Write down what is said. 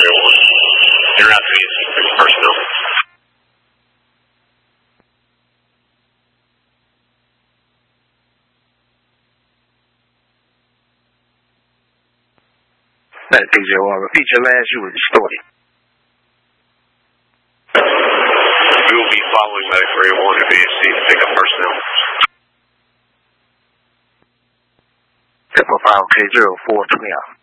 301. Interrupt VSC, pick up personnel. DJ One, repeat your last, you were distorted. We will be following Medic 301 at VSC to pick up personnel. Step up 5K0420 out.